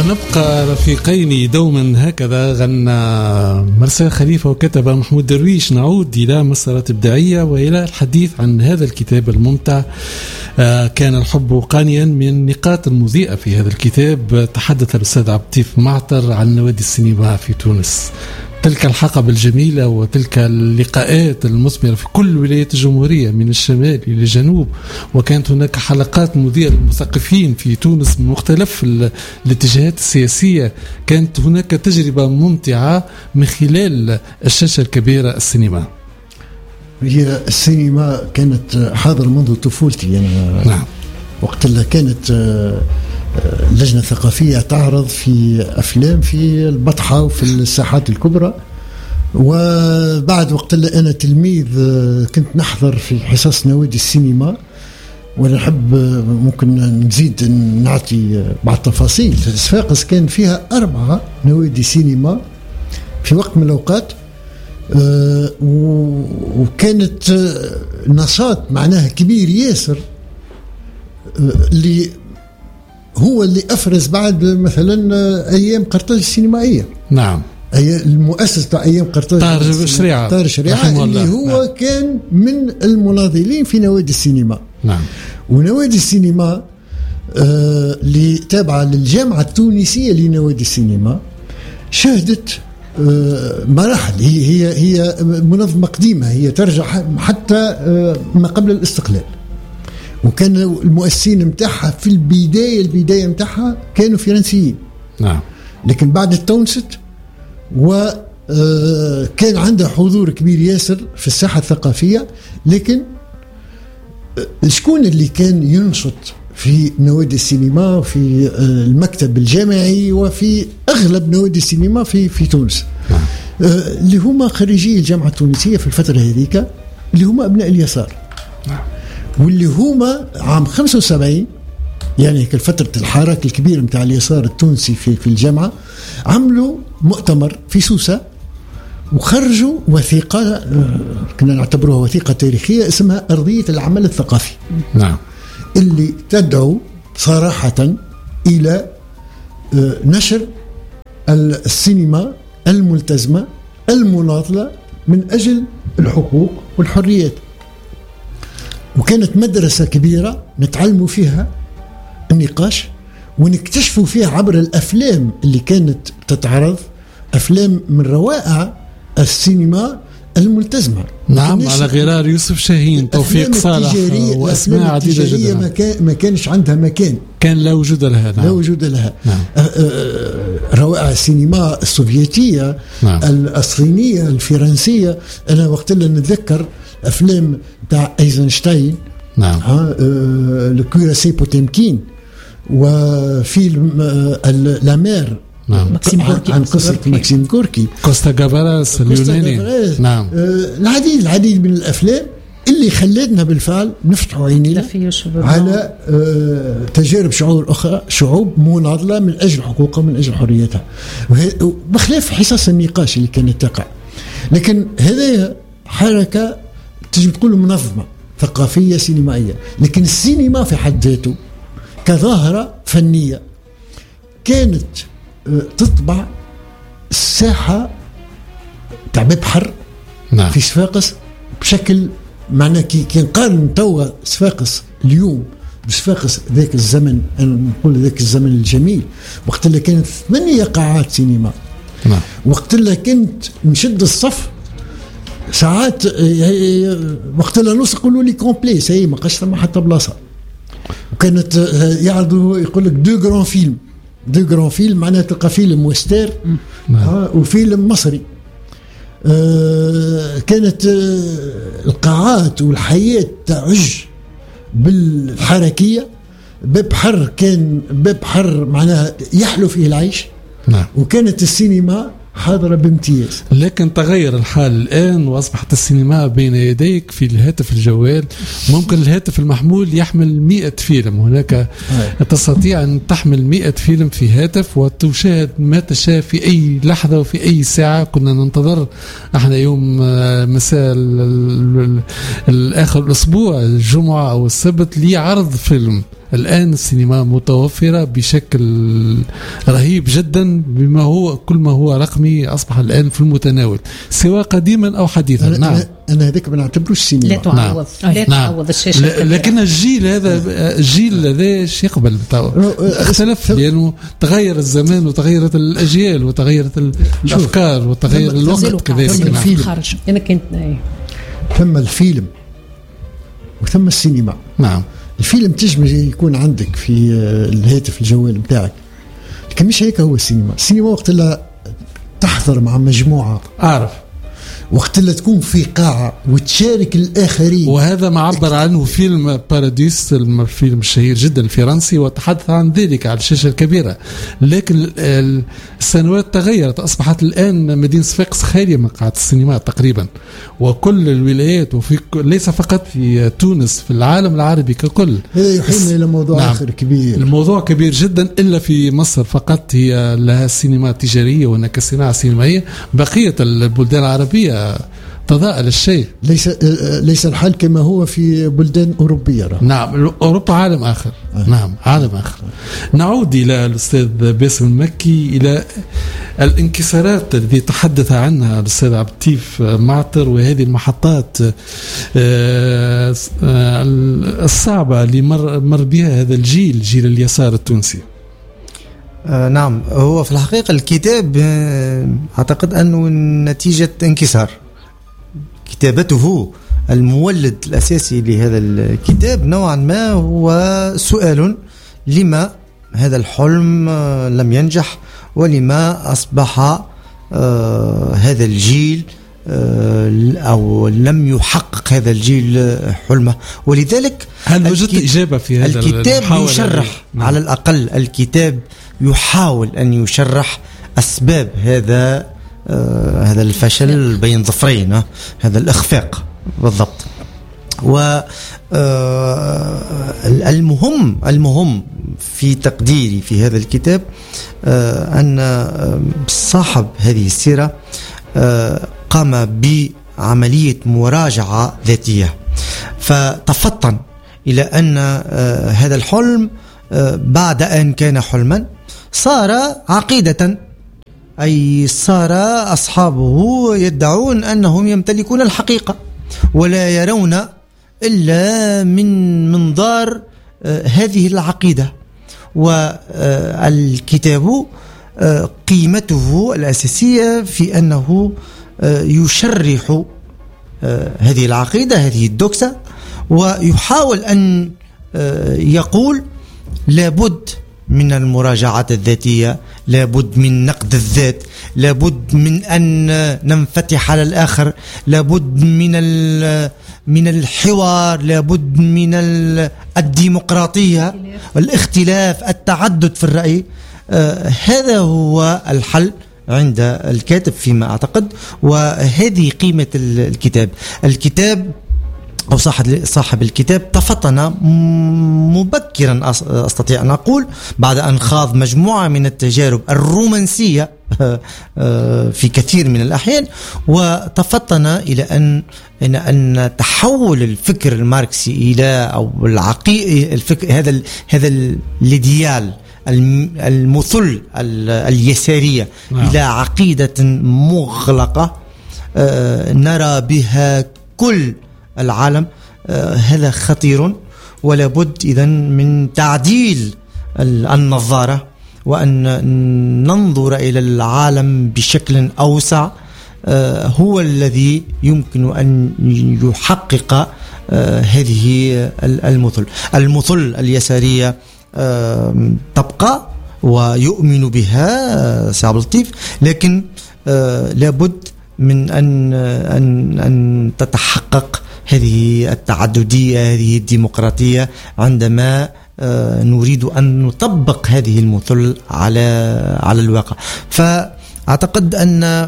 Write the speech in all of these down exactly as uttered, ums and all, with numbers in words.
نبقى رفيقين دوما هكذا. غنى مرسال خليفة وكتب محمود درويش. نعود إلى مسارات إبداعية وإلى الحديث عن هذا الكتاب الممتع. كان الحب قانيا من النقاط المضيئة في هذا الكتاب. تحدث الأستاذ عبد اللطيف معطر عن نوادي السينما في تونس، تلك الحقبة الجميلة وتلك اللقاءات المثمرة في كل ولايات الجمهورية من الشمال إلى الجنوب، وكانت هناك حلقات مذيعة للمثقفين في تونس من مختلف الاتجاهات السياسية. كانت هناك تجربة ممتعة من خلال الشاشة الكبيرة السينما. هي السينما كانت حاضرة منذ طفولتي يعني. نعم. وقت اللي كانت اللجنة الثقافية تعرض في أفلام في البطحة وفي الساحات الكبرى، وبعد وقت اللي أنا تلميذ كنت نحضر في حصص نوادي السينما. وأنا نحب ممكن نزيد نعطي بعض تفاصيل. صفاقس كان فيها أربعة نوادي سينما في وقت من الأوقات، وكانت نشاط معناها كبير ياسر اللي هو اللي أفرز بعد مثلا أيام قرطاج السينمائية. نعم. أي المؤسس تاع أيام قرطاج طارق شريعة طارق شريعة اللي هو نعم. كان من المناضلين في نوادي السينما. نعم. ونوادي السينما آه اللي تابعة للجامعة التونسية لنوادي السينما شهدت آه مراحل. هي هي هي منظمة قديمة، هي ترجع حتى آه ما قبل الاستقلال. وكان المؤسسين متاعها في البداية البداية متاعها كانوا فرنسيين. نعم. لكن بعد التونست وكان عنده حضور كبير ياسر في الساحة الثقافية. لكن شكون اللي كان ينشط في نوادي السينما وفي المكتب الجامعي وفي أغلب نوادي السينما في في تونس؟ نعم. اللي هما خريجي الجامعة التونسية في الفترة هذيك، اللي هما أبناء اليسار. نعم. واللي هما عام خمسة وسبعين يعني كالفترة الحراك الكبير متاع اليسار التونسي في في الجامعة، عملوا مؤتمر في سوسة وخرجوا وثيقة كنا نعتبروها وثيقة تاريخية اسمها أرضية العمل الثقافي. نعم. اللي تدعو صراحة إلى نشر السينما الملتزمة المناضلة من أجل الحقوق والحريات. وكانت مدرسة كبيرة نتعلموا فيها النقاش ونكتشفوا فيها عبر الأفلام اللي كانت تتعرض، أفلام من روائع السينما الملتزمة. نعم، على غرار يوسف شاهين، توفيق صالح وأسماء عديدة جدا. ما, كان ما كانش عندها مكان، كان لا وجود لها. نعم. لا وجود لها. نعم. روائع السينما السوفيتية. نعم. الصينية الفرنسية. أنا وقت اللي نتذكر أفلام تاع أيزنشتاين. نعم. الكوراسي بوتيمكين وفيلم لامير. نعم. عن قصة ماكسيم غوركي. كوستا غافاراس اليوناني. نعم. آه العديد العديد من الأفلام اللي خلتنا بالفعل نفتحوا عينينا على آه تجارب شعوب أخرى، شعوب مناضلة من أجل حقوقها من أجل حريتها، بخلاف حصص النقاش اللي كانت تقع. لكن هذا حركة تجب تقول منظمة ثقافية سينمائية. لكن السينما في حد ذاته كظاهرة فنية كانت تطبع الساحة تاع باب حر. نعم. في صفاقس بشكل معناه كي نقارن توا صفاقس اليوم بصفاقس ذاك الزمن، أنا نقول ذاك الزمن الجميل وقت اللي كانت ثمانية قاعات سينما. نعم. وقت اللي كنت نشد الصف ساعات وقت اللي نوصل يقولوا لي كومبلي سي ما قاش ثم حتى بلاصة. وكانت يعرضوا يقول لك دو غران فيلم، دو غران فيلم معناها تلقى فيلم وستير. نعم. وفيلم مصري. آه كانت آه القاعات والحياة تعج بالحركية. باب حر كان باب حر معناها يحلو فيه العيش. نعم. وكانت السينما حاضرة بامتياز. لكن تغير الحال الآن وأصبحت السينما بين يديك في الهاتف الجوال. ممكن الهاتف المحمول يحمل مئة فيلم. هناك هاي. تستطيع أن تحمل مئة فيلم في هاتف وتشاهد ما تشاء في أي لحظة وفي أي ساعة. كنا ننتظر احنا يوم مساء الآخر الأسبوع الجمعة أو السبت لعرض فيلم الآن السينما متوفرة بشكل رهيب جدا، بما هو كل ما هو رقمي أصبح الآن في المتناول سواء قديما أو حديثا. أنا نعم أنا هذاك ما نعتبروش السينما لا تعوض نعم. لا تعوض نعم. الشاشة، لكن الجيل هذا الجيل هذا ايش يقبل اختلف، لأنه تغير الزمان وتغيرت الأجيال وتغيرت الأفكار وتغير الوقت كذلك. خارج أنا كنت ثم الفيلم وثم السينما. نعم الفيلم تجمع يكون عندك في الهاتف الجوال متاعك، لكن مش هيك هو السينما. السينما وقت اللي تحضر مع مجموعة أعرف، وقت اللي تكون في قاعة وتشارك الآخرين، وهذا ما عبر عنه فيلم باراديس، الفيلم الشهير جدا الفرنسي، وتحدث عن ذلك على الشاشة الكبيرة. لكن السنوات تغيرت، أصبحت الآن مدينة صفاقس خالية من قاعات السينما تقريبا، وكل الولايات وفي ليس فقط في تونس، في العالم العربي ككل. هذا يحيلنا إلى موضوع نعم. آخر كبير، الموضوع كبير جدا. إلا في مصر فقط هي لها السينما التجارية وهناك الصناعة السينمائية، بقية البلدان العربية تضاءل الشيء. ليس ليس الحال كما هو في بلدان أوروبية. نعم أوروبا عالم آخر. آه. نعم عالم آخر. نعود إلى الأستاذ باسم المكي، إلى الانكسارات التي تحدث عنها الأستاذ عبد اللطيف معطر، وهذه المحطات الصعبة اللي مر, مر بها هذا الجيل، جيل اليسار التونسي. آه نعم، هو في الحقيقة الكتاب أعتقد أنه نتيجة انكسار. كتابته المولد الأساسي لهذا الكتاب نوعا ما هو سؤال: لما هذا الحلم لم ينجح، ولما أصبح آه هذا الجيل آه أو لم يحقق هذا الجيل حلمه. ولذلك هل وجدت إجابة في هذا الكتاب؟ يشرح نعم. على الأقل الكتاب يحاول أن يشرح أسباب هذا آه هذا الفشل بين ظفرين، آه هذا الإخفاق بالضبط. والمهم المهم في تقديري في هذا الكتاب آه أن صاحب هذه السيرة آه قام بعملية مراجعة ذاتية، فتفطن إلى أن آه هذا الحلم آه بعد أن كان حلما صار عقيدة، أي صار أصحابه يدعون أنهم يمتلكون الحقيقة ولا يرون إلا من منظار آه هذه العقيدة. والكتاب آه قيمته الأساسية في أنه آه يشرح آه هذه العقيدة، هذه الدوكسة، ويحاول أن آه يقول لابد من المراجعات الذاتية، لابد من نقد الذات، لابد من أن ننفتح على الآخر، لابد من من الحوار، لابد من الديمقراطية، الاختلاف، التعدد في الرأي. آه هذا هو الحل عند الكاتب فيما أعتقد، وهذه قيمة الكتاب. الكتاب أو صاحب صاحب الكتاب تفطن مبكرا، أستطيع أن أقول، بعد أن خاض مجموعة من التجارب الرومانسية في كثير من الأحيان، وتفطن إلى أن إن أن تحول الفكر الماركسي إلى أو العقيدة الفكر هذا هذا الإيديال المثل اليسارية نعم. إلى عقيدة مغلقة نرى بها كل العالم. آه هذا خطير، ولا بد إذن من تعديل النظارة، وأن ننظر إلى العالم بشكل أوسع. آه هو الذي يمكن أن يحقق آه هذه المثل المثل اليسارية. آه تبقى ويؤمن بها سي عبد اللطيف، لكن آه لابد من أن أن أن تتحقق هذه التعددية، هذه الديمقراطية، عندما نريد أن نطبق هذه المثل على على الواقع. فأعتقد أن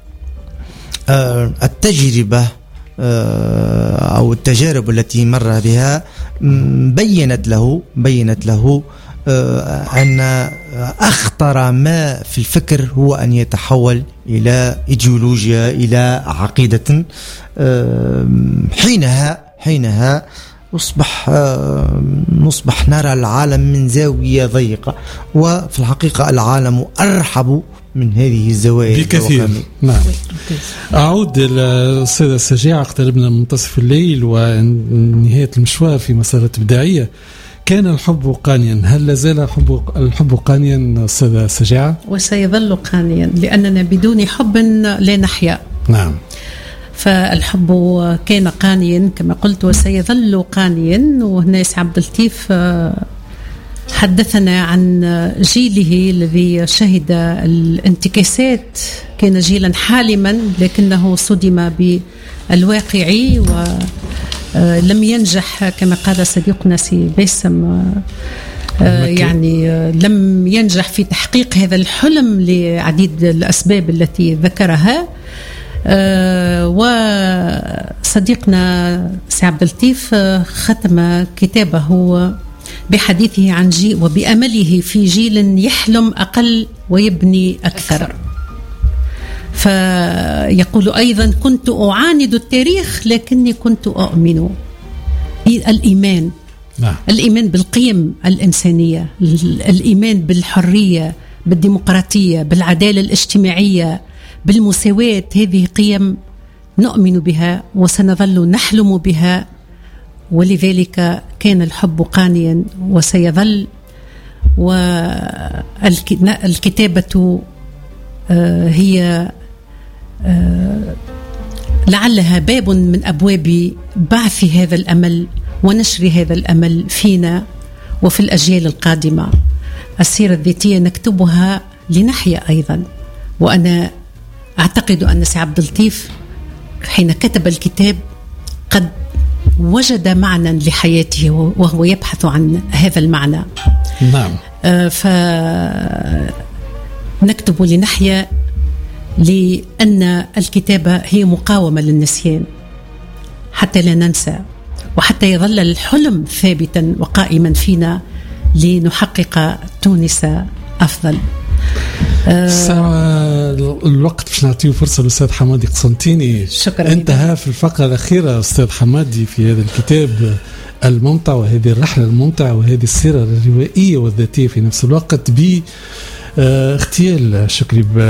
التجربة أو التجارب التي مر بها بينت له بينت له أن أخطر ما في الفكر هو أن يتحول إلى إيديولوجيا، إلى عقيدة. حينها حينها نصبح نصبح نرى العالم من زاوية ضيقة، وفي الحقيقة العالم أرحب من هذه الزوايا بكثير. نعم. أعود للأستاذة سجاعة، اقتربنا من منتصف الليل ونهاية المشوار في مسارات إبداعية. كان الحب قانيا، هل لازال الحب الحب قانيا أستاذة سجاعة؟ وسيظل قانيا، لأننا بدون حب لا نحيا. نعم. فالحب كان قانيا كما قلت وسيظل قانيا. وهنا سي عبد اللطيف حدثنا عن جيله الذي شهد الانتكاسات، كان جيلا حالما لكنه صدم بالواقع ولم ينجح كما قال صديقنا سي باسم، يعني لم ينجح في تحقيق هذا الحلم لعديد الأسباب التي ذكرها. وصديقنا سي عبد اللطيف ختم كتابه بحديثه عن جيل وبأمله في جيل يحلم أقل ويبني أكثر. فيقول أيضا: كنت أعاند التاريخ لكني كنت أؤمن. الإيمان نعم. الإيمان بالقيم الإنسانية، الإيمان بالحرية، بالديمقراطية، بالعدالة الاجتماعية، بالمساواة. هذه قيم نؤمن بها وسنظل نحلم بها، ولذلك كان الحب قانيا وسيظل. والكتابة هي لعلها باب من أبواب بعث هذا الأمل ونشر هذا الأمل فينا وفي الأجيال القادمة. السيرة الذاتية نكتبها لنحيا أيضا. وأنا أعتقد أن سي عبد اللطيف حين كتب الكتاب قد وجد معنى لحياته وهو يبحث عن هذا المعنى. نعم. آه فنكتب لنحيا، لأن الكتابة هي مقاومة للنسيان حتى لا ننسى، وحتى يظل الحلم ثابتا وقائما فينا لنحقق تونس أفضل. آه الوقت باش نعطيه فرصة للأستاذ حمادي قسنطيني. شكرا. انتهى في الفقرة الأخيرة أستاذ حمادي في هذا الكتاب الممتع وهذه الرحلة الممتعة وهذه السيرة الروائية والذاتية في نفس الوقت باغتيال شكري